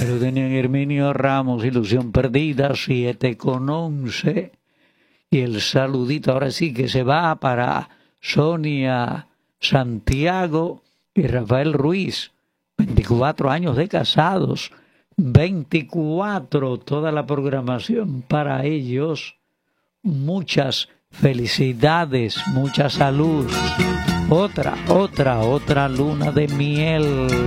Saluden a Herminio Ramos, Ilusión Perdida, 7:11. Y el saludito ahora sí que se va para Sonia Santiago y Rafael Ruiz. 24 años de casados. 24, toda la programación para ellos. Muchas felicidades, mucha salud. Otra luna de miel.